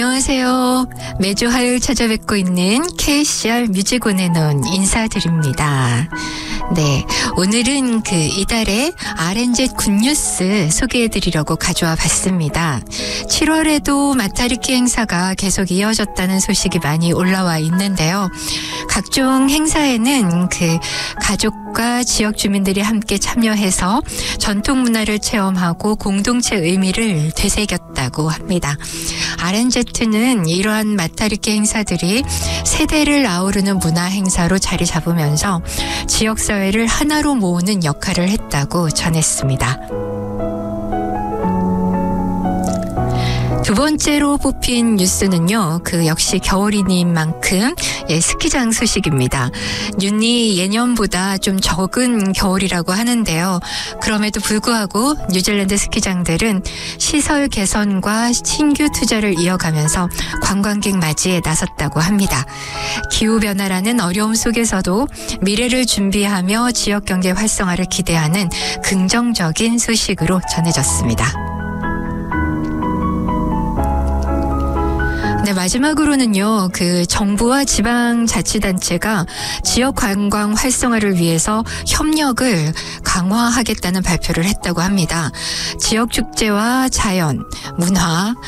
안녕하세요. 매주 화요일 찾아뵙고 있는 KCR 뮤직온의 논 인사드립니다. 네, 오늘은 이달의 RNZ 굿뉴스 소개해드리려고 가져와 봤습니다. 7월에도 마타리키 행사가 계속 이어졌다는 소식이 많이 올라와 있는데요. 각종 행사에는 가족과 지역 주민들이 함께 참여해서 전통 문화를 체험하고 공동체 의미를 되새겼다고 합니다. RNZ는 이러한 마타리키 행사들이 세대를 아우르는 문화 행사로 자리 잡으면서 지역사회를 하나로 모으는 역할을 했다고 전했습니다. 두 번째로 뽑힌 뉴스는요, 역시 겨울이인 만큼 스키장 소식입니다. 눈이 예년보다 좀 적은 겨울이라고 하는데요. 그럼에도 불구하고 뉴질랜드 스키장들은 시설 개선과 신규 투자를 이어가면서 관광객 맞이에 나섰다고 합니다. 기후변화라는 어려움 속에서도 미래를 준비하며 지역 경제 활성화를 기대하는 긍정적인 소식으로 전해졌습니다. 네, 마지막으로는요, 정부와 지방자치단체가 지역 관광 활성화를 위해서 협력을 강화하겠다는 발표를 했다고 합니다. 지역 축제와 자연, 문화,